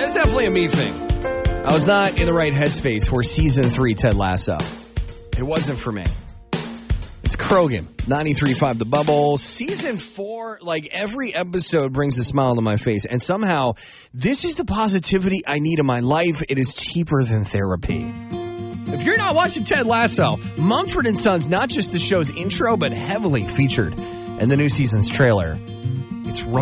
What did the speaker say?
That's definitely a me thing. I was not in the right headspace for season 3 Ted Lasso. It wasn't for me. It's Krogan, 93.5 The Bubble. Season 4, like every episode brings a smile to my face. And somehow, this is the positivity I need in my life. It is cheaper than therapy. If you're not watching Ted Lasso, Mumford & Sons, not just the show's intro, but heavily featured in the new season's trailer. It's